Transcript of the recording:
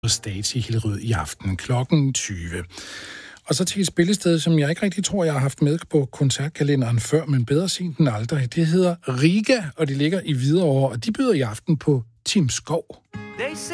Stage i Hillerød i aften klokken 20. Og så til et spillested, som jeg ikke rigtig tror, jeg har haft med på koncertkalenderen før, men bedre sent end aldrig. Det hedder Riga, og de ligger i Hvidovre, og de byder i aften på Tim Skov.